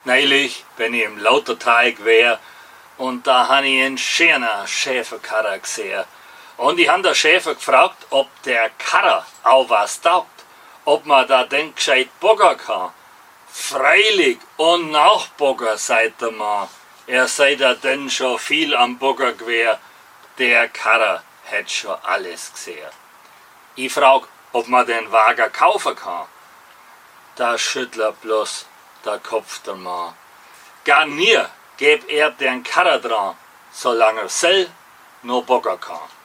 Neulich bin ich im Lautertal gewesen und da habe ich einen schönen Schäferkarrer gesehen. Und ich habe den Schäfer gefragt, ob der Karrer auch was taugt, ob man da denn gescheit boggern kann. Freilich und Nachbogger, sagt der Mann. Er sei da denn schon viel am Bogger gewesen. Der Karrer hätt schon alles gesehen. Ich frag, ob man den Wagen kaufen kann. Da schüttelt bloß der Kopf der Mann. Gar nie gäb er den Karrer dran, solange er sell noch boggern kann.